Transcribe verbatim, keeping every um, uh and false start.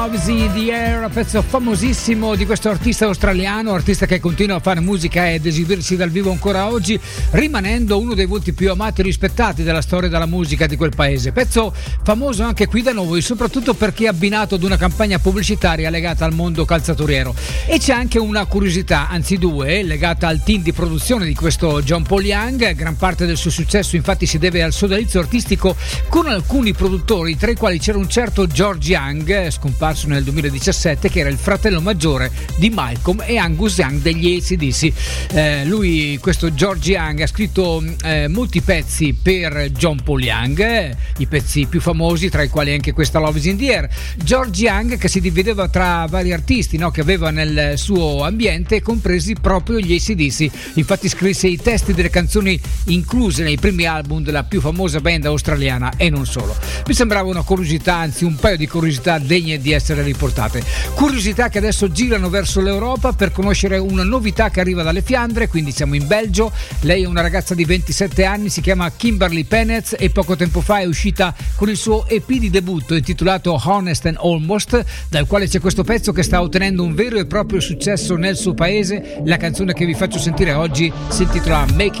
Loves in the Air, pezzo famosissimo di questo artista australiano, artista che continua a fare musica ed esibirsi dal vivo ancora oggi, rimanendo uno dei volti più amati e rispettati della storia della musica di quel paese. Pezzo famoso anche qui da noi, soprattutto perché abbinato ad una campagna pubblicitaria legata al mondo calzaturiero. E c'è anche una curiosità, anzi due, legata al team di produzione di questo John Paul Young. Gran parte del suo successo infatti si deve al sodalizio artistico con alcuni produttori, tra i quali c'era un certo George Young, scomparso nel duemiladiciassette, che era il fratello maggiore di Malcolm e Angus Young degli A C D C. Eh, lui, questo George Young, ha scritto eh, molti pezzi per John Paul Young, eh, i pezzi più famosi, tra i quali anche questa Loves in the Air. George Young che si divideva tra vari artisti, no, che aveva nel suo ambiente, compresi proprio gli A C D C. Infatti scrisse i testi delle canzoni incluse nei primi album della più famosa band australiana e non solo. Mi sembrava una curiosità, anzi un paio di curiosità degne di essere riportate. Curiosità che adesso girano verso l'Europa per conoscere una novità che arriva dalle Fiandre, quindi siamo in Belgio. Lei è una ragazza di ventisette anni, si chiama Kimberly Penez e poco tempo fa è uscita con il suo E P di debutto intitolato Honest and Almost, dal quale c'è questo pezzo che sta ottenendo un vero e proprio successo nel suo paese. La canzone che vi faccio sentire oggi si intitola Make